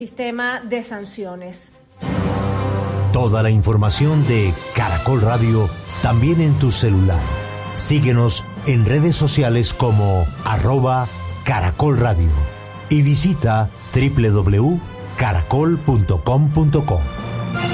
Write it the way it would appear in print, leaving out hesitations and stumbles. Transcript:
sistema de sanciones. Toda la información de Caracol Radio también en tu celular. Síguenos en redes sociales como @Caracol Radio y visita www.caracol.com.co.